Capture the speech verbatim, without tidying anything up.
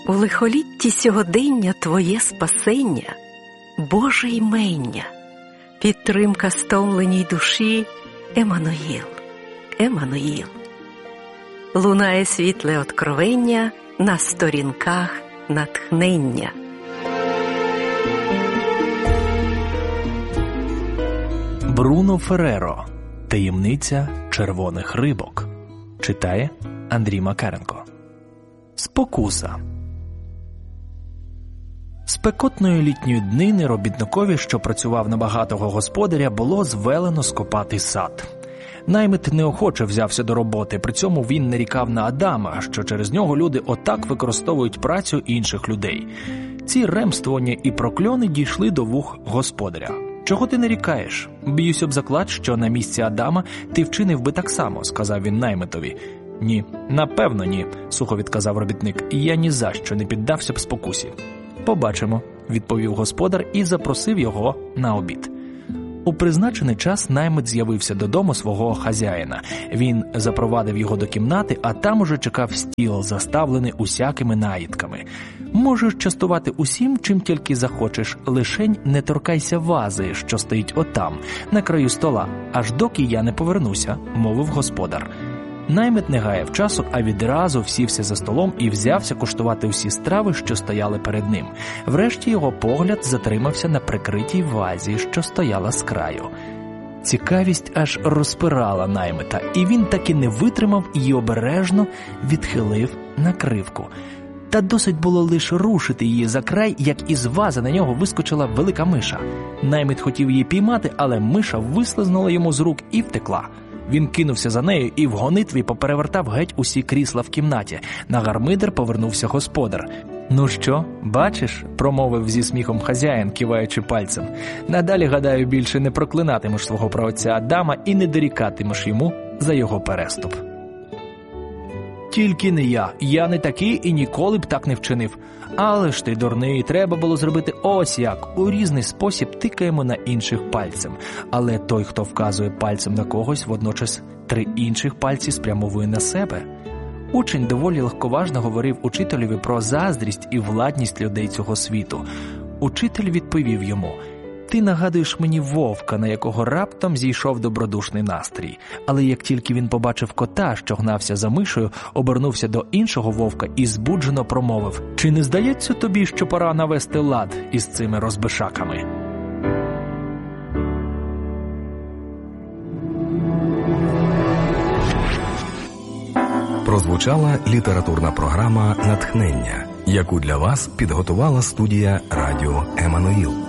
У лихолітті сьогодення твоє спасення, Боже ймення, підтримка стомленій душі, Еммануїл, Еммануїл. Лунає світле откровення на сторінках натхнення. Бруно Ферреро. Таємниця червоних рибок. Читає Андрій Макаренко. Спокуса. Спекотної літньої днини робітникові, що працював на багатого господаря, було звелено скопати сад. Наймит неохоче взявся до роботи, при цьому він нарікав на Адама, що через нього люди отак використовують працю інших людей. Ці ремствування і прокльони дійшли до вух господаря. «Чого ти нарікаєш? Б'юсь об заклад, що на місці Адама ти вчинив би так само», – сказав він наймитові. «Ні, напевно ні», – сухо відказав робітник, – «я ні за що не піддався б спокусі». «Побачимо», – відповів господар і запросив його на обід. У призначений час наймит з'явився додому свого хазяїна. Він запровадив його до кімнати, а там уже чекав стіл, заставлений усякими наїдками. «Можеш частувати усім, чим тільки захочеш, лишень не торкайся вази, що стоїть отам, на краю стола, аж доки я не повернуся», – мовив господар. Наймит не гаяв часу, а відразу сівся за столом і взявся куштувати усі страви, що стояли перед ним. Врешті його погляд затримався на прикритій вазі, що стояла з краю. Цікавість аж розпирала наймита, і він таки не витримав і обережно відхилив накривку. Та досить було лише рушити її за край, як із вази на нього вискочила велика миша. Наймит хотів її піймати, але миша вислизнула йому з рук і втекла. Він кинувся за нею і в гонитві поперевертав геть усі крісла в кімнаті. На гармидер повернувся господар. «Ну що, бачиш?» – промовив зі сміхом хазяїн, киваючи пальцем. «Надалі, гадаю, більше не проклинатимеш свого праотця Адама і не дорікатимеш йому за його переступ». «Тільки не я. Я не такий і ніколи б так не вчинив. Але ж ти, дурний, треба було зробити ось як. У різний спосіб тикаємо на інших пальцем. Але той, хто вказує пальцем на когось, водночас три інших пальці спрямовує на себе». Учень доволі легковажно говорив учителеві про заздрість і владність людей цього світу. Учитель відповів йому: «Ти нагадуєш мені вовка, на якого раптом зійшов добродушний настрій». Але як тільки він побачив кота, що гнався за мишею, обернувся до іншого вовка і збуджено промовив: «Чи не здається тобі, що пора навести лад із цими розбишаками?» Прозвучала літературна програма «Натхнення», яку для вас підготувала студія радіо «Еммануїл».